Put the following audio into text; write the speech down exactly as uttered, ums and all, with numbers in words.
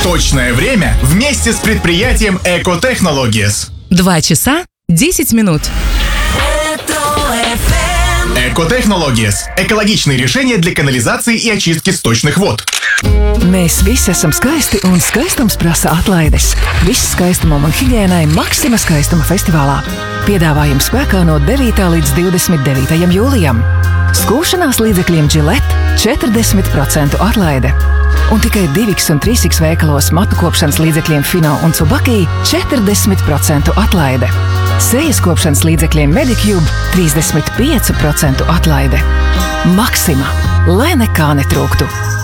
Точное время вместе с предприятием Eco Technologies. Два часа десять минут. Eco Technologies – экологичные решения для канализации и очистки сточных вод. Mēs visi esam skaisti un skaistums prasa atlaides. Viss skaistumam un higiēnai Maxima skaistuma festivālā. Piedāvājums spēkā no devītā līdz divdesmit devītajam jūlijam. Skūšanās līdzekļiem Gillette četrdesmit procentu atlaide. Un tikai divi un trīs veikalos matu kopšanas līdzekļiem Fino un Tsubaki četrdesmit procentu atlaide. Sejas kopšanas līdzekļiem Medicube trīsdesmit pieci procenti atlaide. Maxima, lai nekā netrūktu!